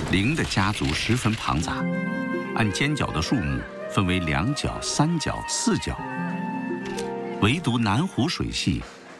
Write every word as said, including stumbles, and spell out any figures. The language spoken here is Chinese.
灵的家族十分庞杂，按尖角的数目分为两角、三角、四角。唯独南湖水系